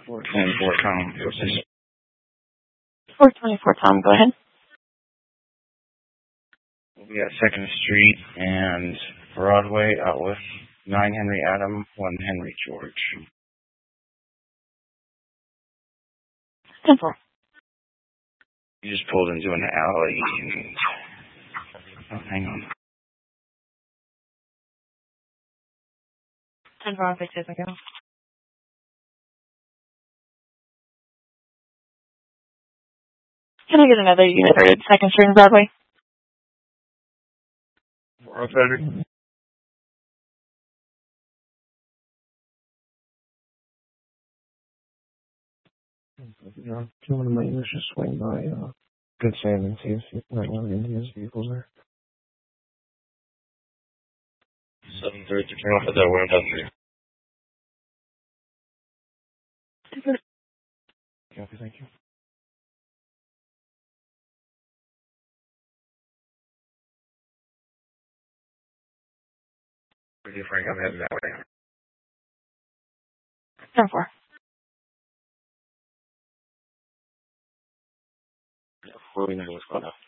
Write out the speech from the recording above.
424 Tom. 424 Tom, go ahead. We'll be at 2nd Street and Broadway out with 9 Henry Adam, 1 Henry George. 10-4. You just pulled into an alley. Oh, hang on. 10-4 on fixes, I go. Can I get another unit rated 2nd Street and Broadway? Broadway. Do you want to might just swing by Good Sam and see if one of India's vehicles there? 7:30 to turn off at that window. Copy, thank you. Pretty Frank, I'm heading that way. 10-4. Yeah, 49 was going up.